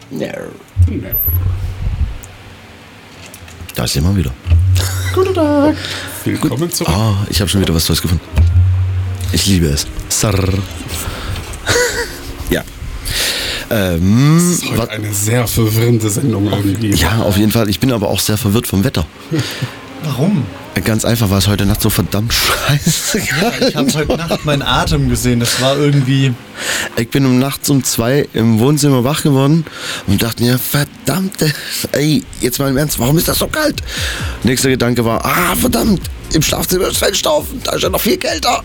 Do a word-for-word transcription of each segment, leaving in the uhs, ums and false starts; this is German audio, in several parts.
No. No. Da ist jemand wieder. Guten Tag. Willkommen zurück. Ah, ich habe schon wieder was Tolles gefunden. Ich liebe es. Sarr. Ja. Ähm, das ist heute eine sehr verwirrende Sendung irgendwie. Ja, auf jeden Fall. Ich bin aber auch sehr verwirrt vom Wetter. Warum? Ganz einfach, war es heute Nacht so verdammt scheiße. Ich habe heute Nacht meinen Atem gesehen. Das war irgendwie... Ich bin um nachts um zwei im Wohnzimmer wach geworden und dachte mir, verdammte, ey, jetzt mal im Ernst, warum ist das so kalt? Nächster Gedanke war, ah, verdammt, im Schlafzimmer ist Fenster offen, da ist ja noch viel kälter.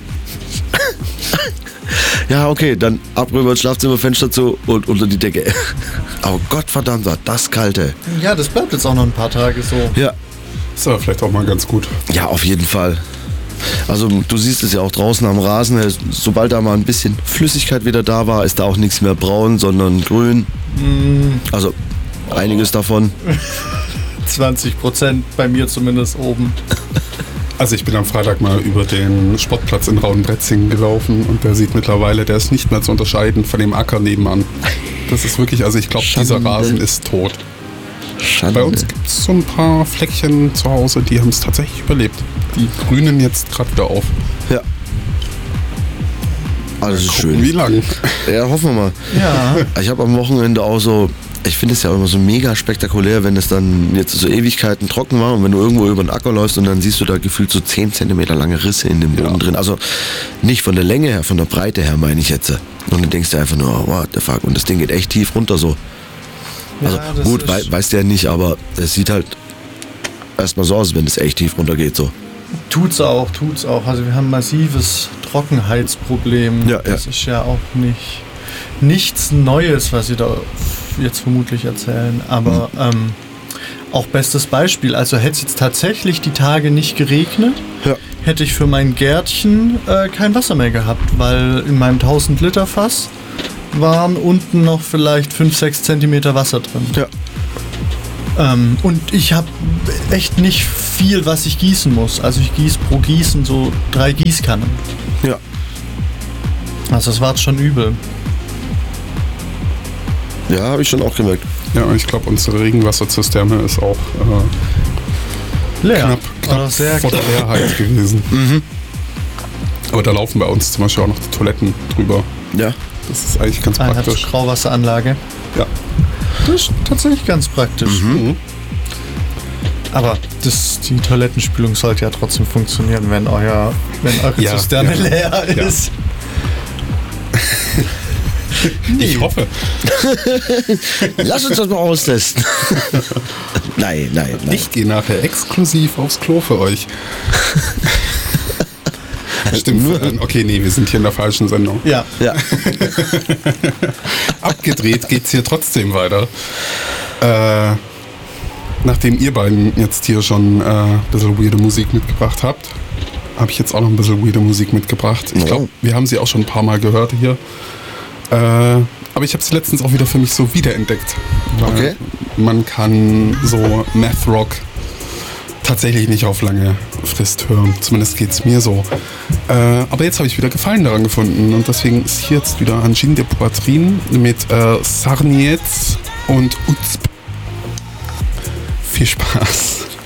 Ja, okay, dann ab rüber ins Schlafzimmer, Fenster zu und unter die Decke. Aber Gottverdammt, war das Kalte. Ja, das bleibt jetzt auch noch ein paar Tage so. Ja. Ist aber vielleicht auch mal ganz gut. Ja, auf jeden Fall. Also du siehst es ja auch draußen am Rasen, sobald da mal ein bisschen Flüssigkeit wieder da war, ist da auch nichts mehr braun, sondern grün. Mm. Also einiges davon. zwanzig Prozent bei mir zumindest oben. Also ich bin am Freitag mal über den Sportplatz in Raudenbretzingen gelaufen und der sieht mittlerweile, der ist nicht mehr zu unterscheiden von dem Acker nebenan. Das ist wirklich, also ich glaube, dieser Rasen ist tot. Schande. Bei uns gibt es so ein paar Fleckchen zu Hause, die haben es tatsächlich überlebt. Die grünen jetzt gerade wieder auf. Ja. Alles ist Gucken, schön. wie lang? Ja, hoffen wir mal. Ja. Ich habe am Wochenende auch so, ich finde es ja immer so mega spektakulär, wenn es dann jetzt so Ewigkeiten trocken war und wenn du irgendwo über den Acker läufst und dann siehst du da gefühlt so zehn Zentimeter lange Risse in dem Boden Ja. drin. Also nicht von der Länge her, von der Breite her meine ich jetzt. Und dann denkst du einfach nur, what the fuck, und das Ding geht echt tief runter so. Also Ja, das gut, ist- wei weißt du ja nicht, aber es sieht halt erstmal so aus, wenn es echt tief runter geht so. Tut's auch, tut's auch. Also wir haben ein massives Trockenheitsproblem. Ja, das ja. ist ja auch nicht nichts Neues, was Sie da jetzt vermutlich erzählen. Aber Mhm. ähm, auch bestes Beispiel. Also hätte es jetzt tatsächlich die Tage nicht geregnet, Ja. hätte ich für mein Gärtchen äh, kein Wasser mehr gehabt, weil in meinem tausend Liter Fass waren unten noch vielleicht fünf, sechs Zentimeter Wasser drin. Ja. Ähm, und ich habe echt nicht viel, was ich gießen muss. Also ich gieße pro Gießen so drei Gießkannen. Ja. Also das war jetzt schon übel. Ja, habe ich schon auch gemerkt. Ja, ich glaube, unsere Regenwasserzisterne ist auch äh, Leer. knapp, knapp Oder sehr vor der knapp. Leerheit gewesen. Mhm. Aber da laufen bei uns zum Beispiel auch noch die Toiletten drüber. Ja. Das ist eigentlich ganz Eine praktisch. Grauwasseranlage. Ja. Das ist tatsächlich ganz praktisch. Mhm. Aber das, die Toilettenspülung sollte ja trotzdem funktionieren, wenn euer, wenn eure Ja, Zisterne ja. leer Ja. ist. Ich hoffe. Lass uns das mal austesten. Nein, nein, nein. Ich gehe nachher exklusiv aufs Klo für euch. Stimmt. für- Okay, nee, wir sind hier in der falschen Sendung. Ja. Ja. Abgedreht geht's hier trotzdem weiter. Äh, nachdem ihr beiden jetzt hier schon äh, ein bisschen weirde Musik mitgebracht habt, habe ich jetzt auch noch ein bisschen weirde Musik mitgebracht. Ich glaube, wir haben sie auch schon ein paar Mal gehört hier. Äh, aber ich habe sie letztens auch wieder für mich so wiederentdeckt. Weil Okay. man kann so Math Rock tatsächlich nicht auf lange Frist hören. Zumindest geht's mir so. Äh, aber jetzt habe ich wieder Gefallen daran gefunden und deswegen ist hier jetzt wieder Angine de Poitrine mit äh, Sarnietz und Uzp. Viel Spaß.